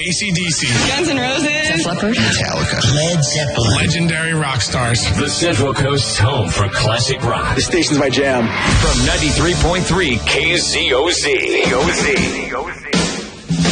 AC/DC, Guns N' Roses, Def Leppard, Metallica, Led Zeppelin, legendary rock stars. The Central Coast's home for classic rock. The station's my jam. From 93.3 KZOZ.